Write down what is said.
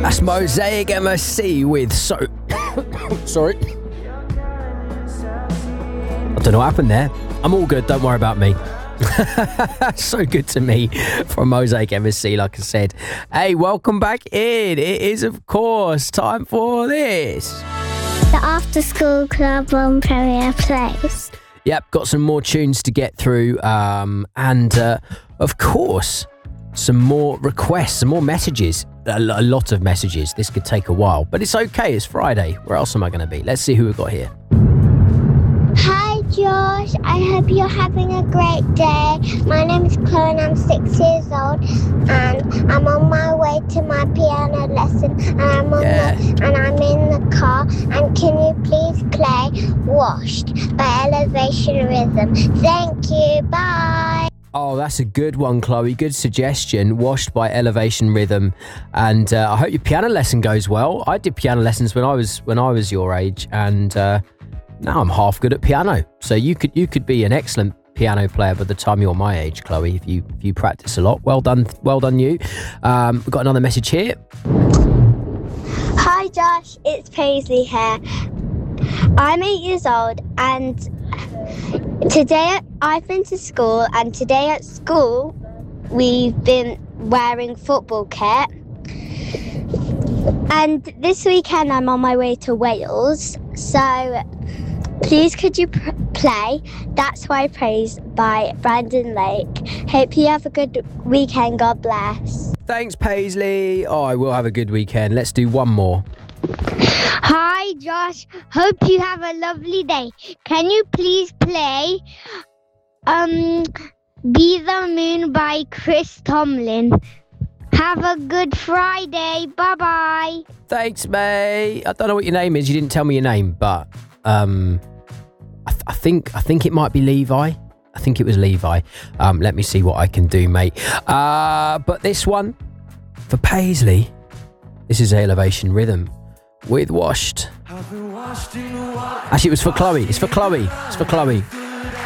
That's Mosaic MSC with Sorry. I don't know what happened there. I'm all good, don't worry about me. So good to me from Mosaic MSC, like I said. Hey, welcome back in. It is, of course, time for this. The After School Club on Premier Place. Yep, got some more tunes to get through. And of course, some more requests, some more messages. A lot of messages. This could take a while, but it's okay. It's Friday. Where else am I going to be? Let's see who we've got here. Hi Josh, I hope you're having a great day. My name is Chloe and I'm 6 years old and I'm on my way to my piano lesson and I'm in the car, and can you please play Washed by Elevation Rhythm? Thank you, bye. Oh, that's a good one, Chloe. Good suggestion. Washed by Elevation Rhythm, and I hope your piano lesson goes well. I did piano lessons when I was your age, and now I'm half good at piano. So you could be an excellent piano player by the time you're my age, Chloe. If you practice a lot, well done you. We've got another message here. Hi Josh, it's Paisley here. I'm 8 years old and today I've been to school, and today at school we've been wearing football kit. And this weekend I'm on my way to Wales, so please could you play That's Why I Praise by Brandon Lake. Hope you have a good weekend, God bless. Thanks, Paisley. Oh, I will have a good weekend. Let's do one more. Hi Josh, hope you have a lovely day. Can you please play Be the Moon by Chris Tomlin? Have a good Friday. Bye-bye. Thanks, mate. I don't know what your name is. You didn't tell me your name, but I think it might be Levi. I think it was Levi. Let me see what I can do, mate. But this one for Paisley. This is Elevation Rhythm with Washed. Actually, it was for Chloe. It's for Chloe.